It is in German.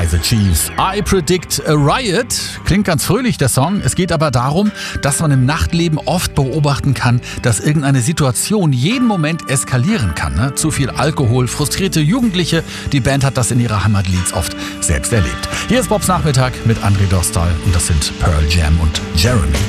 Kaiser Chiefs. I Predict a Riot. Klingt ganz fröhlich, der Song. Es geht aber darum, dass man im Nachtleben oft beobachten kann, dass irgendeine Situation jeden Moment eskalieren kann. Ne? Zu viel Alkohol, frustrierte Jugendliche. Die Band hat das in ihrer Heimatleeds oft selbst erlebt. Hier ist Bobs Nachmittag mit André Dostal und das sind Pearl Jam und Jeremy.